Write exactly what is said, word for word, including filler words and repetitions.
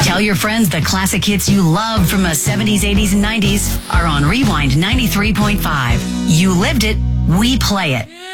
Tell your friends the classic hits you love from the seventies, eighties, and nineties are on Rewind ninety-three point five. You lived it, we play it.